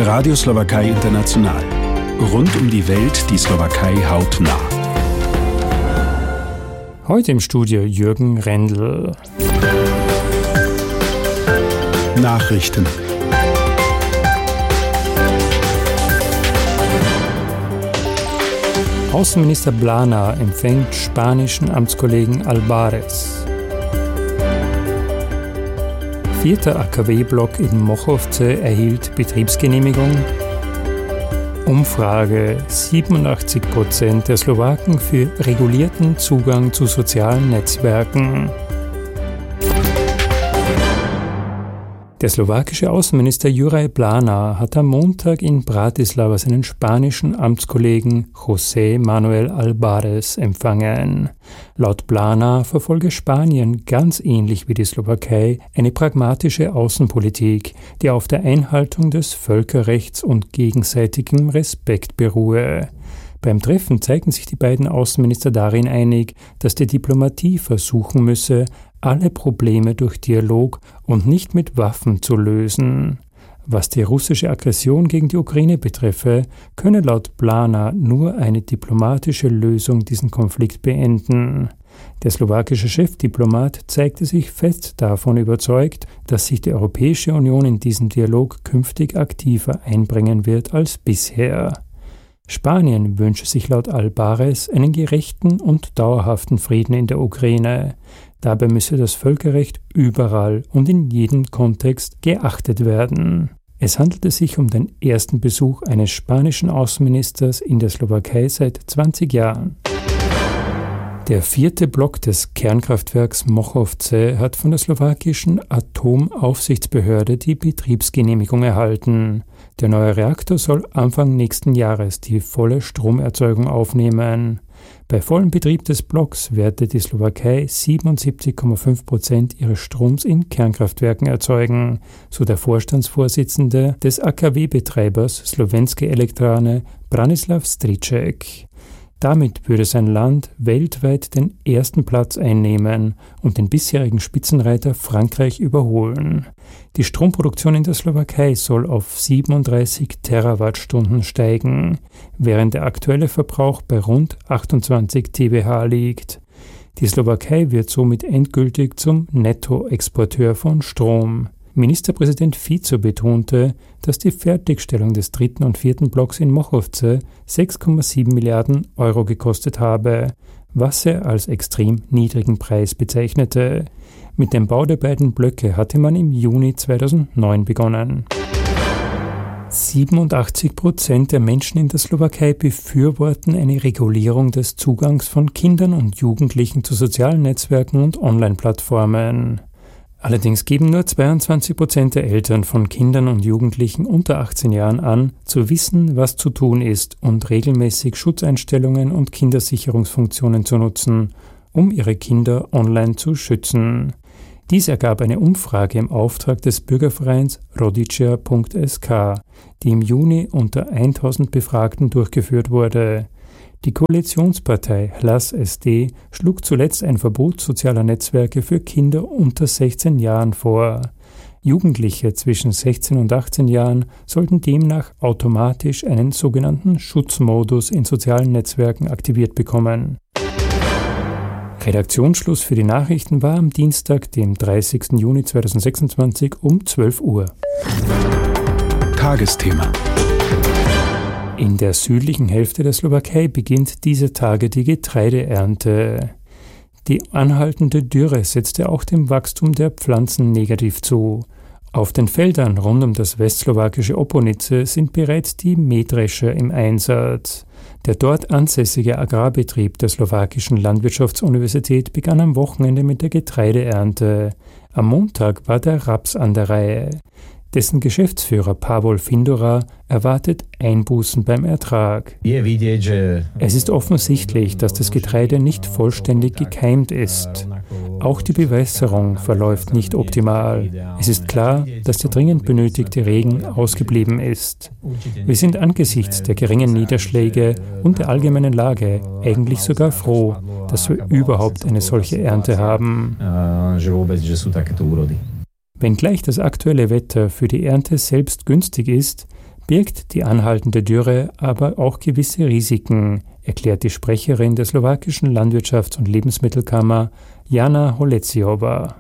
Radio Slowakei International. Rund um die Welt die Slowakei hautnah. Heute im Studio Jürgen Rendl. Nachrichten. Außenminister Blana empfängt spanischen Amtskollegen Albares. 4. AKW-Block in Mochovce erhielt Betriebsgenehmigung. Umfrage: 87% der Slowaken für regulierten Zugang zu sozialen Netzwerken. Der slowakische Außenminister Juraj Blana hat am Montag in Bratislava seinen spanischen Amtskollegen José Manuel Albares empfangen. Laut Blana verfolge Spanien ganz ähnlich wie die Slowakei eine pragmatische Außenpolitik, die auf der Einhaltung des Völkerrechts und gegenseitigem Respekt beruhe. Beim Treffen zeigten sich die beiden Außenminister darin einig, dass die Diplomatie versuchen müsse, alle Probleme durch Dialog und nicht mit Waffen zu lösen. Was die russische Aggression gegen die Ukraine betreffe, könne laut Blana nur eine diplomatische Lösung diesen Konflikt beenden. Der slowakische Chefdiplomat zeigte sich fest davon überzeugt, dass sich die Europäische Union in diesen Dialog künftig aktiver einbringen wird als bisher. Spanien wünsche sich laut Albares einen gerechten und dauerhaften Frieden in der Ukraine. Dabei müsse das Völkerrecht überall und in jedem Kontext geachtet werden. Es handelte sich um den ersten Besuch eines spanischen Außenministers in der Slowakei seit 20 Jahren. Der 4. Block des Kernkraftwerks Mochovce hat von der slowakischen Atomaufsichtsbehörde die Betriebsgenehmigung erhalten. Der neue Reaktor soll Anfang nächsten Jahres die volle Stromerzeugung aufnehmen. Bei vollem Betrieb des Blocks werde die Slowakei 77,5% ihres Stroms in Kernkraftwerken erzeugen, so der Vorstandsvorsitzende des AKW-Betreibers Slovenské elektrárne Branislav Striček. Damit würde sein Land weltweit den ersten Platz einnehmen und den bisherigen Spitzenreiter Frankreich überholen. Die Stromproduktion in der Slowakei soll auf 37 Terawattstunden steigen, während der aktuelle Verbrauch bei rund 28 TWh liegt. Die Slowakei wird somit endgültig zum Nettoexporteur von Strom. Ministerpräsident Fico betonte, dass die Fertigstellung des 3. und 4. Blocks in Mochovce 6,7 Milliarden Euro gekostet habe, was er als extrem niedrigen Preis bezeichnete. Mit dem Bau der beiden Blöcke hatte man im Juni 2009 begonnen. 87% der Menschen in der Slowakei befürworten eine Regulierung des Zugangs von Kindern und Jugendlichen zu sozialen Netzwerken und Online-Plattformen. Allerdings geben nur 22% der Eltern von Kindern und Jugendlichen unter 18 Jahren an, zu wissen, was zu tun ist und regelmäßig Schutzeinstellungen und Kindersicherungsfunktionen zu nutzen, um ihre Kinder online zu schützen. Dies ergab eine Umfrage im Auftrag des Bürgervereins Rodicia.sk, die im Juni unter 1000 Befragten durchgeführt wurde. Die Koalitionspartei Hlas SD schlug zuletzt ein Verbot sozialer Netzwerke für Kinder unter 16 Jahren vor. Jugendliche zwischen 16 und 18 Jahren sollten demnach automatisch einen sogenannten Schutzmodus in sozialen Netzwerken aktiviert bekommen. Redaktionsschluss für die Nachrichten war am Dienstag, dem 30. Juni 2026 um 12 Uhr. Tagesthema. In der südlichen Hälfte der Slowakei beginnt diese Tage die Getreideernte. Die anhaltende Dürre setzte auch dem Wachstum der Pflanzen negativ zu. Auf den Feldern rund um das westslowakische Oponice sind bereits die Mähdrescher im Einsatz. Der dort ansässige Agrarbetrieb der slowakischen Landwirtschaftsuniversität begann am Wochenende mit der Getreideernte. Am Montag war der Raps an der Reihe. Dessen Geschäftsführer Pavol Findora erwartet Einbußen beim Ertrag. Es ist offensichtlich, dass das Getreide nicht vollständig gekeimt ist. Auch die Bewässerung verläuft nicht optimal. Es ist klar, dass der dringend benötigte Regen ausgeblieben ist. Wir sind angesichts der geringen Niederschläge und der allgemeinen Lage eigentlich sogar froh, dass wir überhaupt eine solche Ernte haben. Wenngleich das aktuelle Wetter für die Ernte selbst günstig ist, birgt die anhaltende Dürre aber auch gewisse Risiken, erklärt die Sprecherin der slowakischen Landwirtschafts- und Lebensmittelkammer Jana Holeciowa.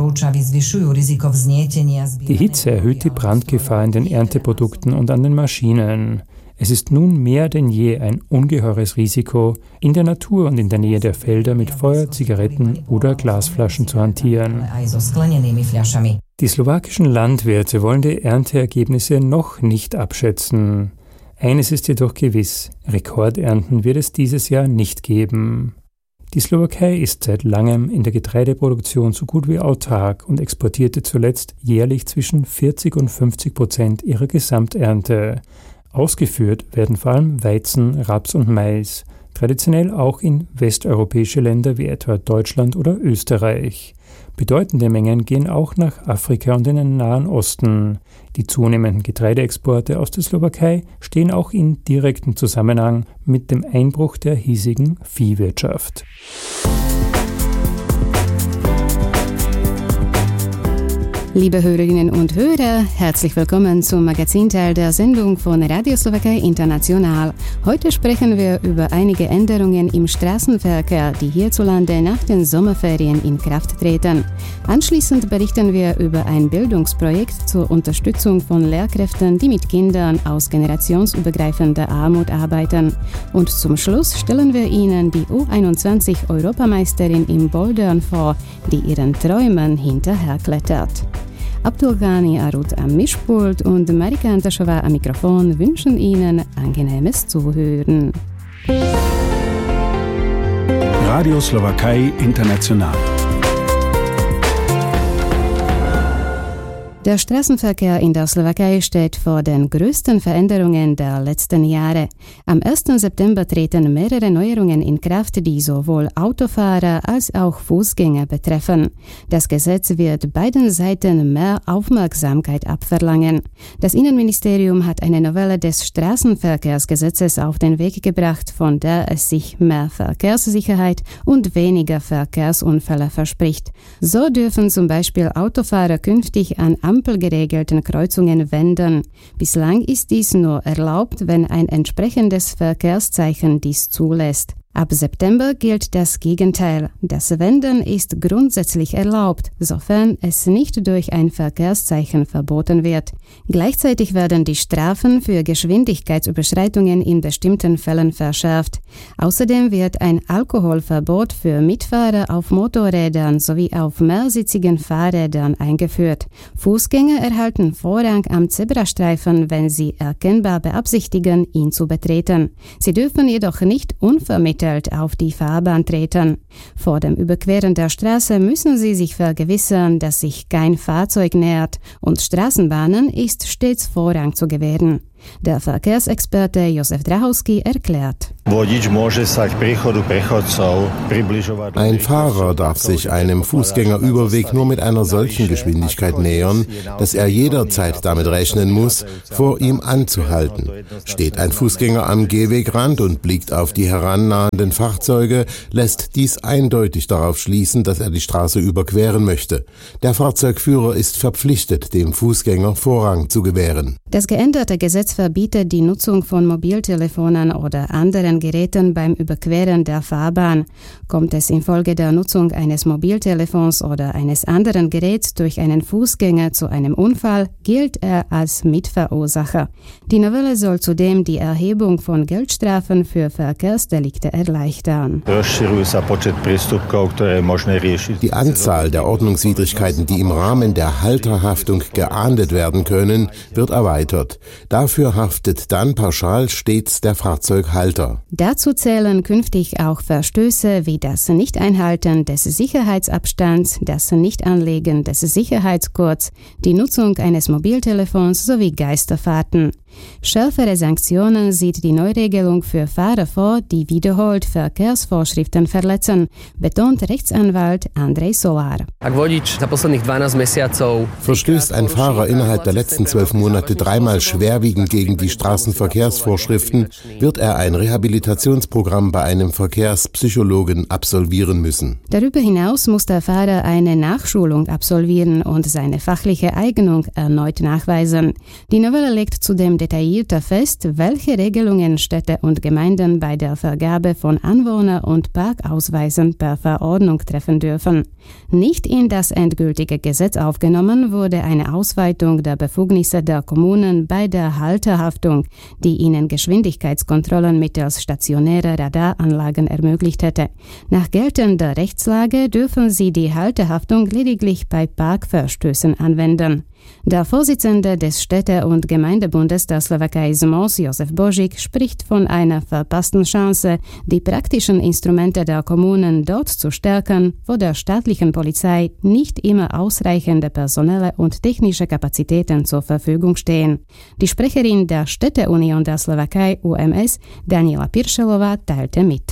Die Hitze erhöht die Brandgefahr in den Ernteprodukten und an den Maschinen. Es ist nun mehr denn je ein ungeheures Risiko, in der Natur und in der Nähe der Felder mit Feuer, Zigaretten oder Glasflaschen zu hantieren. Die slowakischen Landwirte wollen die Ernteergebnisse noch nicht abschätzen. Eines ist jedoch gewiss: Rekordernten wird es dieses Jahr nicht geben. Die Slowakei ist seit langem in der Getreideproduktion so gut wie autark und exportierte zuletzt jährlich zwischen 40% und 50% ihrer Gesamternte. Ausgeführt werden vor allem Weizen, Raps und Mais, traditionell auch in westeuropäische Länder wie etwa Deutschland oder Österreich. Bedeutende Mengen gehen auch nach Afrika und in den Nahen Osten. Die zunehmenden Getreideexporte aus der Slowakei stehen auch in direktem Zusammenhang mit dem Einbruch der hiesigen Viehwirtschaft. Liebe Hörerinnen und Hörer, herzlich willkommen zum Magazinteil der Sendung von Radio Slowakei International. Heute sprechen wir über einige Änderungen im Straßenverkehr, die hierzulande nach den Sommerferien in Kraft treten. Anschließend berichten wir über ein Bildungsprojekt zur Unterstützung von Lehrkräften, die mit Kindern aus generationsübergreifender Armut arbeiten. Und zum Schluss stellen wir Ihnen die U21-Europameisterin im Bouldern vor, die ihren Träumen hinterherklettert. Abdulghani Arut am Mischpult und Marika Antaschova am Mikrofon wünschen Ihnen angenehmes Zuhören. Radio Slowakei International. Der Straßenverkehr in der Slowakei steht vor den größten Veränderungen der letzten Jahre. Am 1. September treten mehrere Neuerungen in Kraft, die sowohl Autofahrer als auch Fußgänger betreffen. Das Gesetz wird beiden Seiten mehr Aufmerksamkeit abverlangen. Das Innenministerium hat eine Novelle des Straßenverkehrsgesetzes auf den Weg gebracht, von der es sich mehr Verkehrssicherheit und weniger Verkehrsunfälle verspricht. So dürfen zum Beispiel Autofahrer künftig an ampelgeregelten Kreuzungen wenden. Bislang ist dies nur erlaubt, wenn ein entsprechendes Verkehrszeichen dies zulässt. Ab September gilt das Gegenteil. Das Wenden ist grundsätzlich erlaubt, sofern es nicht durch ein Verkehrszeichen verboten wird. Gleichzeitig werden die Strafen für Geschwindigkeitsüberschreitungen in bestimmten Fällen verschärft. Außerdem wird ein Alkoholverbot für Mitfahrer auf Motorrädern sowie auf mehrsitzigen Fahrrädern eingeführt. Fußgänger erhalten Vorrang am Zebrastreifen, wenn sie erkennbar beabsichtigen, ihn zu betreten. Sie dürfen jedoch nicht unvermittelt auf die Fahrbahn treten. Vor dem Überqueren der Straße müssen sie sich vergewissern, dass sich kein Fahrzeug nähert, und Straßenbahnen ist stets Vorrang zu gewähren. Der Verkehrsexperte Josef Drahowski erklärt. Ein Fahrer darf sich einem Fußgängerüberweg nur mit einer solchen Geschwindigkeit nähern, dass er jederzeit damit rechnen muss, vor ihm anzuhalten. Steht ein Fußgänger am Gehwegrand und blickt auf die herannahenden Fahrzeuge, lässt dies eindeutig darauf schließen, dass er die Straße überqueren möchte. Der Fahrzeugführer ist verpflichtet, dem Fußgänger Vorrang zu gewähren. Das geänderte Gesetz verbietet die Nutzung von Mobiltelefonen oder anderen Geräten beim Überqueren der Fahrbahn. Kommt es infolge der Nutzung eines Mobiltelefons oder eines anderen Geräts durch einen Fußgänger zu einem Unfall, gilt er als Mitverursacher. Die Novelle soll zudem die Erhebung von Geldstrafen für Verkehrsdelikte erleichtern. Die Anzahl der Ordnungswidrigkeiten, die im Rahmen der Halterhaftung geahndet werden können, wird erweitert. Dafür haftet dann pauschal stets der Fahrzeughalter. Dazu zählen künftig auch Verstöße wie das Nicht-Einhalten des Sicherheitsabstands, das Nicht-Anlegen des Sicherheitsgurts, die Nutzung eines Mobiltelefons sowie Geisterfahrten. Schärfere Sanktionen sieht die Neuregelung für Fahrer vor, die wiederholt Verkehrsvorschriften verletzen, betont Rechtsanwalt Andrej Solar. Verstößt ein Fahrer innerhalb der letzten 12 Monate dreimal schwerwiegend gegen die Straßenverkehrsvorschriften, wird er ein Rehabilitationsprogramm bei einem Verkehrspsychologen absolvieren müssen. Darüber hinaus muss der Fahrer eine Nachschulung absolvieren und seine fachliche Eignung erneut nachweisen. Die Novelle legt zudem detaillierter fest, welche Regelungen Städte und Gemeinden bei der Vergabe von Anwohner- und Parkausweisen per Verordnung treffen dürfen. Nicht in das endgültige Gesetz aufgenommen wurde eine Ausweitung der Befugnisse der Kommunen bei der Halterhaftung, die ihnen Geschwindigkeitskontrollen mittels stationärer Radaranlagen ermöglicht hätte. Nach geltender Rechtslage dürfen sie die Halterhaftung lediglich bei Parkverstößen anwenden. Der Vorsitzende des Städte- und Gemeindebundes der Slowakei SMOS, Josef Božík, spricht von einer verpassten Chance, die praktischen Instrumente der Kommunen dort zu stärken, wo der staatlichen Polizei nicht immer ausreichende personelle und technische Kapazitäten zur Verfügung stehen. Die Sprecherin der Städteunion der Slowakei UMS, Daniela Piršelová, teilte mit.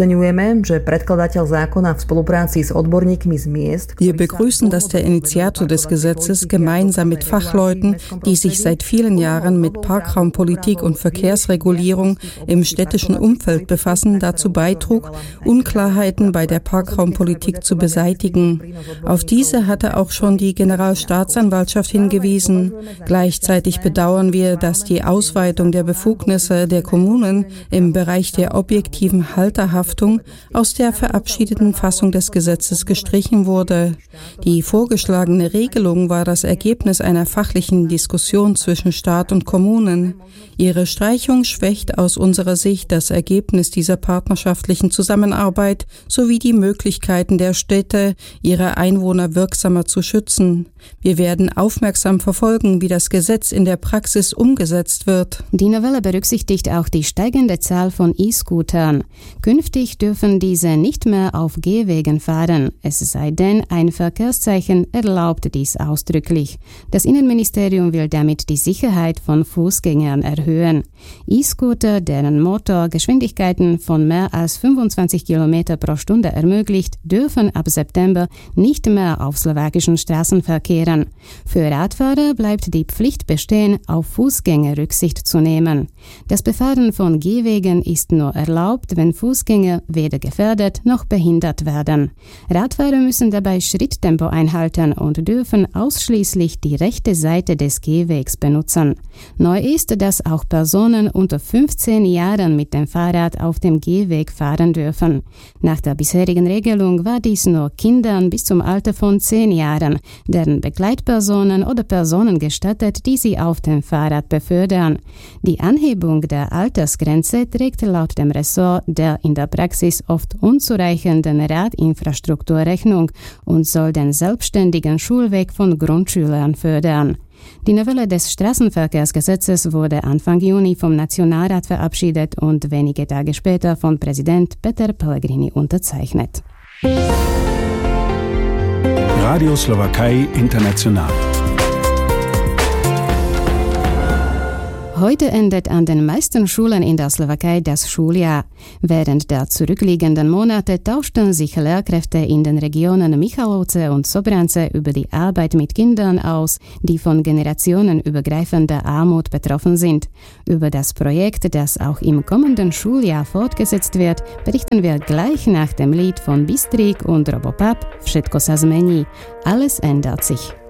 Wir begrüßen, dass der Initiator des Gesetzes gemeinsam mit Fachleuten, die sich seit vielen Jahren mit Parkraumpolitik und Verkehrsregulierung im städtischen Umfeld befassen, dazu beitrug, Unklarheiten bei der Parkraumpolitik zu beseitigen. Auf diese hatte auch schon die Generalstaatsanwaltschaft hingewiesen. Gleichzeitig bedauern wir, dass die Ausweitung der Befugnisse der Kommunen im Bereich der objektiven Halterhaftung aus der verabschiedeten Fassung des Gesetzes gestrichen wurde. Die vorgeschlagene Regelung war das Ergebnis einer fachlichen Diskussion zwischen Staat und Kommunen. Ihre Streichung schwächt aus unserer Sicht das Ergebnis dieser partnerschaftlichen Zusammenarbeit sowie die Möglichkeiten der Städte, ihre Einwohner wirksamer zu schützen. Wir werden aufmerksam verfolgen, wie das Gesetz in der Praxis umgesetzt wird. Die Novelle berücksichtigt auch die steigende Zahl von E-Scootern. Künftig dürfen diese nicht mehr auf Gehwegen fahren, es sei denn, ein Verkehrszeichen erlaubt dies ausdrücklich. Das Innenministerium will damit die Sicherheit von Fußgängern erhöhen. E-Scooter, deren Motor Geschwindigkeiten von mehr als 25 km pro Stunde ermöglicht, dürfen ab September nicht mehr auf slowakischen Straßen verkehren. Für Radfahrer bleibt die Pflicht bestehen, auf Fußgänger Rücksicht zu nehmen. Das Befahren von Gehwegen ist nur erlaubt, wenn Fußgänger weder gefährdet noch behindert werden. Radfahrer müssen dabei Schritttempo einhalten und dürfen ausschließlich die rechte Seite des Gehwegs benutzen. Neu ist, dass auch Personen unter 15 Jahren mit dem Fahrrad auf dem Gehweg fahren dürfen. Nach der bisherigen Regelung war dies nur Kindern bis zum Alter von 10 Jahren, deren Begleitpersonen oder Personen gestattet, die sie auf dem Fahrrad befördern. Die Anhebung der Altersgrenze trägt laut dem Ressort der in der Praxis oft unzureichenden Radinfrastruktur Rechnung und soll den selbstständigen Schulweg von Grundschülern fördern. Die Novelle des Straßenverkehrsgesetzes wurde Anfang Juni vom Nationalrat verabschiedet und wenige Tage später von Präsident Peter Pellegrini unterzeichnet. Radio Slowakei International. Heute endet an den meisten Schulen in der Slowakei das Schuljahr. Während der zurückliegenden Monate tauschten sich Lehrkräfte in den Regionen Michalovce und Sobrance über die Arbeit mit Kindern aus, die von generationenübergreifender Armut betroffen sind. Über das Projekt, das auch im kommenden Schuljahr fortgesetzt wird, berichten wir gleich nach dem Lied von Bystrik und Robopap Všetko sa zmení. Alles ändert sich.